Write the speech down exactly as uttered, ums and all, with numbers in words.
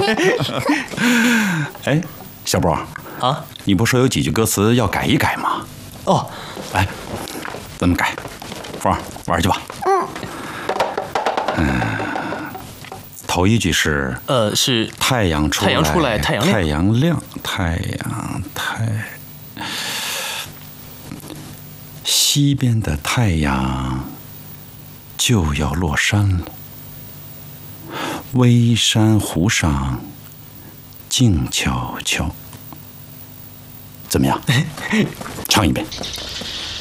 哎，小波啊， 你不说有几句歌词要改一改吗？ 哦， 哎，咱们改，凤儿玩去吧。嗯。嗯，头一句是呃，是太阳出来， 太阳出来，太阳亮， 太阳亮，太阳太。西边的太阳就要落山了，微山湖上静悄悄。怎么样？唱一遍。